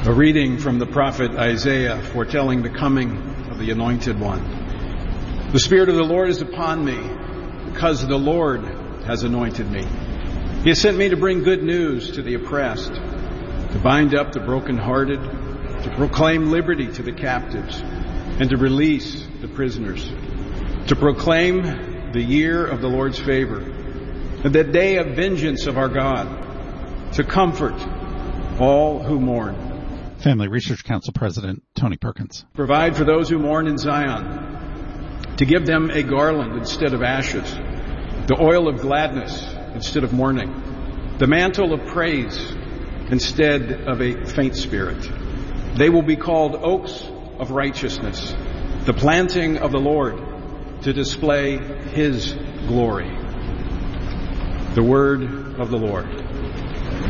A reading from the prophet Isaiah foretelling the coming of the Anointed One. The Spirit of the Lord is upon me, because the Lord has anointed me. He has sent me to bring good news to the oppressed, to bind up the brokenhearted, to proclaim liberty to the captives, and to release the prisoners, to proclaim the year of the Lord's favor, and the day of vengeance of our God, to comfort all who mourn. Family Research Council President Tony Perkins. Provide for those who mourn in Zion, to give them a garland instead of ashes, the oil of gladness instead of mourning, the mantle of praise instead of a faint spirit. They will be called oaks of righteousness, the planting of the Lord to display His glory. The word of the Lord.